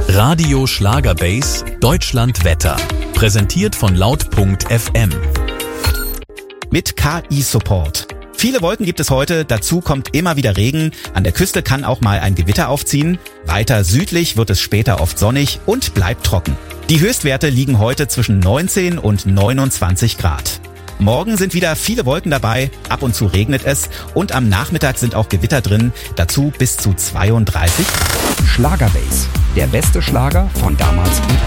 Radio Schlagerbase Deutschland Wetter. Präsentiert von laut.fm. Mit KI-Support. Viele Wolken gibt es heute, dazu kommt immer wieder Regen. An der Küste kann auch mal ein Gewitter aufziehen. Weiter südlich wird es später oft sonnig und bleibt trocken. Die Höchstwerte liegen heute zwischen 19 und 29 Grad. Morgen sind wieder viele Wolken dabei, ab und zu regnet es und am Nachmittag sind auch Gewitter drin, dazu bis zu 32 Grad. Schlagerbase, der beste Schlager von damals und